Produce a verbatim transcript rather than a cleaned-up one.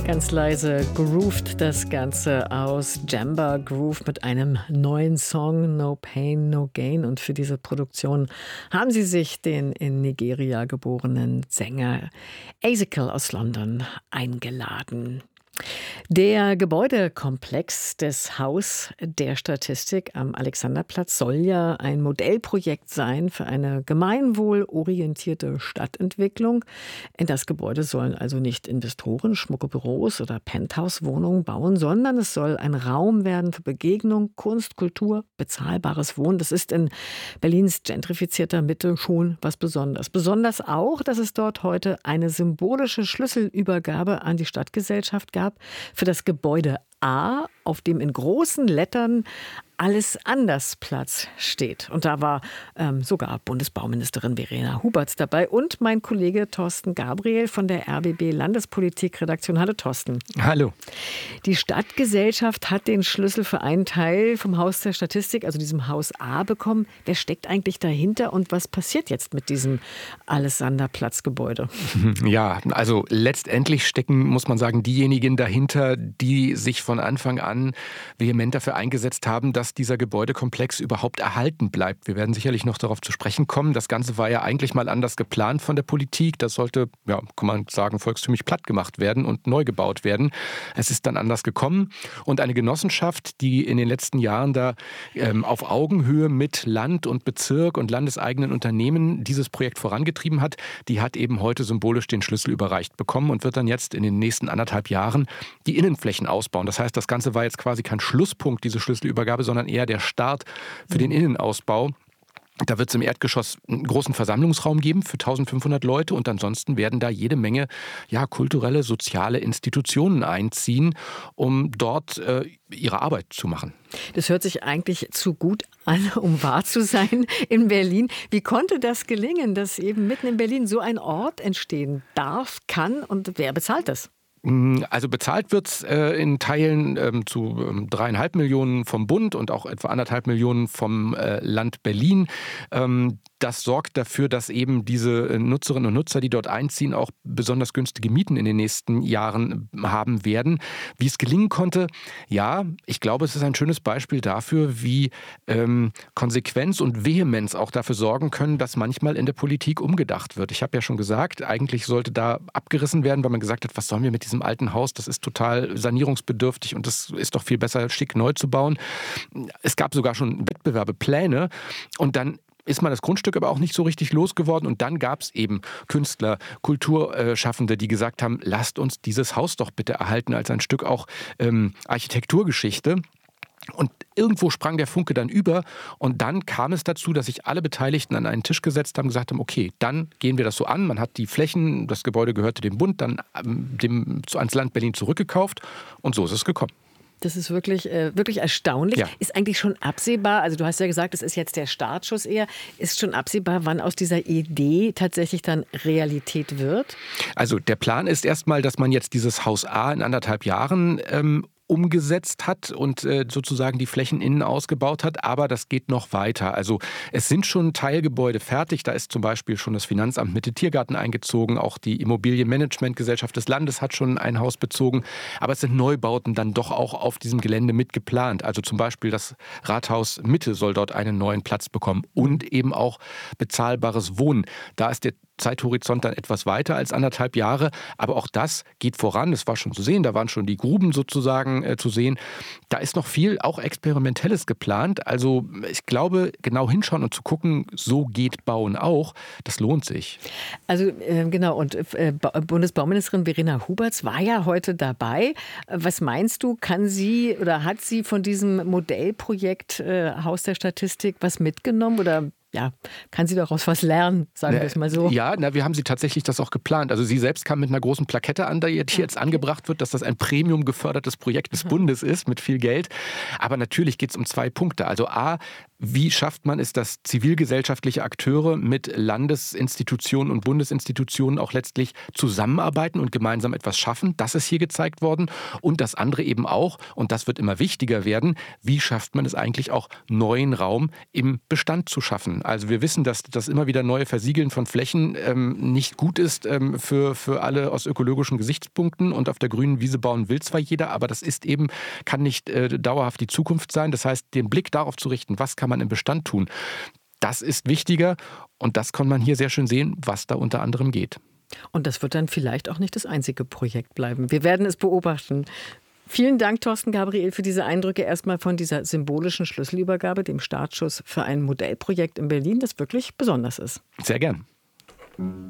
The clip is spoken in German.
Ganz leise groovt das Ganze aus. Jamba Groove mit einem neuen Song, No Pain, No Gain. Und für diese Produktion haben sie sich den in Nigeria geborenen Sänger Ezekiel aus London eingeladen. Der Gebäudekomplex des Haus der Statistik am Alexanderplatz soll ja ein Modellprojekt sein für eine gemeinwohlorientierte Stadtentwicklung. In das Gebäude sollen also nicht Investoren schmucke Büros oder Penthouse-Wohnungen bauen, sondern es soll ein Raum werden für Begegnung, Kunst, Kultur, bezahlbares Wohnen. Das ist in Berlins gentrifizierter Mitte schon was Besonderes. Besonders auch, dass es dort heute eine symbolische Schlüsselübergabe an die Stadtgesellschaft gab für das Gebäude A, auf dem in großen Lettern Alles anders Platz steht. Und da war ähm, sogar Bundesbauministerin Verena Huberts dabei und mein Kollege Thorsten Gabriel von der R B B Landespolitik-Redaktion. Hallo Thorsten. Hallo. Die Stadtgesellschaft hat den Schlüssel für einen Teil vom Haus der Statistik, also diesem Haus A, bekommen. Wer steckt eigentlich dahinter und was passiert jetzt mit diesem Alexanderplatz-Gebäude? Ja, also letztendlich stecken, muss man sagen, diejenigen dahinter, die sich von Anfang an vehement dafür eingesetzt haben, dass dieser Gebäudekomplex überhaupt erhalten bleibt. Wir werden sicherlich noch darauf zu sprechen kommen. Das Ganze war ja eigentlich mal anders geplant von der Politik. Das sollte, ja, kann man sagen, volkstümlich platt gemacht werden und neu gebaut werden. Es ist dann anders gekommen. Und eine Genossenschaft, die in den letzten Jahren da ähm, auf Augenhöhe mit Land und Bezirk und landeseigenen Unternehmen dieses Projekt vorangetrieben hat, die hat eben heute symbolisch den Schlüssel überreicht bekommen und wird dann jetzt in den nächsten anderthalb Jahren die Innenflächen ausbauen. Das heißt, das Ganze war jetzt quasi kein Schlusspunkt, diese Schlüsselübergabe, sondern eher der Start für den Innenausbau. Da wird es im Erdgeschoss einen großen Versammlungsraum geben für eintausendfünfhundert Leute und ansonsten werden da jede Menge ja, kulturelle, soziale Institutionen einziehen, um dort äh, ihre Arbeit zu machen. Das hört sich eigentlich zu gut an, um wahr zu sein in Berlin. Wie konnte das gelingen, dass eben mitten in Berlin so ein Ort entstehen darf, kann und wer bezahlt das? Also bezahlt wird es äh, in Teilen ähm, zu ähm, dreieinhalb Millionen vom Bund und auch etwa anderthalb Millionen vom äh, Land Berlin. Ähm, das sorgt dafür, dass eben diese Nutzerinnen und Nutzer, die dort einziehen, auch besonders günstige Mieten in den nächsten Jahren haben werden. Wie es gelingen konnte, ja, ich glaube, es ist ein schönes Beispiel dafür, wie ähm, Konsequenz und Vehemenz auch dafür sorgen können, dass manchmal in der Politik umgedacht wird. Ich habe ja schon gesagt, eigentlich sollte da abgerissen werden, weil man gesagt hat, was sollen wir mit diesem alten Haus, das ist total sanierungsbedürftig und das ist doch viel besser, schick neu zu bauen. Es gab sogar schon Wettbewerbe, Pläne und dann ist man das Grundstück aber auch nicht so richtig losgeworden. Und dann gab es eben Künstler, Kulturschaffende, die gesagt haben, lasst uns dieses Haus doch bitte erhalten als ein Stück auch ähm, Architekturgeschichte. Und irgendwo sprang der Funke dann über und dann kam es dazu, dass sich alle Beteiligten an einen Tisch gesetzt haben und gesagt haben, okay, dann gehen wir das so an. Man hat die Flächen, das Gebäude gehörte dem Bund, dann ähm, dem, ans Land Berlin zurückgekauft und so ist es gekommen. Das ist wirklich, äh, wirklich erstaunlich. Ja. Ist eigentlich schon absehbar, also du hast ja gesagt, das ist jetzt der Startschuss eher, ist schon absehbar, wann aus dieser Idee tatsächlich dann Realität wird? Also der Plan ist erstmal, dass man jetzt dieses Haus A in anderthalb Jahren ähm, umgesetzt hat und äh, sozusagen die Flächen innen ausgebaut hat, aber das geht noch weiter. Also es sind schon Teilgebäude fertig, da ist zum Beispiel schon das Finanzamt mit dem Tiergarten eingezogen, auch die Immobilienmanagementgesellschaft des Landes hat schon ein Haus bezogen, aber es sind Neubauten dann doch auch auf diesem Gelände mit geplant. Also zum Beispiel das Rathaus Mitte soll dort einen neuen Platz bekommen und eben auch bezahlbares Wohnen. Da ist der Zeithorizont dann etwas weiter als anderthalb Jahre, aber auch das geht voran. Das war schon zu sehen, da waren schon die Gruben sozusagen äh, zu sehen. Da ist noch viel auch Experimentelles geplant. Also ich glaube, genau hinschauen und zu gucken, so geht Bauen auch, das lohnt sich. Also äh, genau, und äh, Bundesbauministerin Verena Huberts war ja heute dabei. Was meinst du, kann sie oder hat sie von diesem Modellprojekt äh, Haus der Statistik was mitgenommen oder ja, kann sie daraus was lernen, sagen wir es mal so. Ja, na, wir haben sie tatsächlich das auch geplant. Also sie selbst kam mit einer großen Plakette an, die jetzt angebracht wird, dass das ein Premium gefördertes Projekt des Bundes ist mit viel Geld. Aber natürlich geht es um zwei Punkte. Also A, wie schafft man es, dass zivilgesellschaftliche Akteure mit Landesinstitutionen und Bundesinstitutionen auch letztlich zusammenarbeiten und gemeinsam etwas schaffen? Das ist hier gezeigt worden. Und das andere eben auch, und das wird immer wichtiger werden, wie schafft man es eigentlich auch, neuen Raum im Bestand zu schaffen? wissen. Also wir wissen, dass das immer wieder neue Versiegeln von Flächen ähm, nicht gut ist ähm, für, für alle aus ökologischen Gesichtspunkten. Und auf der grünen Wiese bauen will zwar jeder, aber das ist eben, kann nicht äh, dauerhaft die Zukunft sein. Das heißt, den Blick darauf zu richten, was kann man im Bestand tun, das ist wichtiger. Und das kann man hier sehr schön sehen, was da unter anderem geht. Und das wird dann vielleicht auch nicht das einzige Projekt bleiben. Wir werden es beobachten. Vielen Dank, Thorsten Gabriel, für diese Eindrücke erstmal von dieser symbolischen Schlüsselübergabe, dem Startschuss für ein Modellprojekt in Berlin, das wirklich besonders ist. Sehr gern.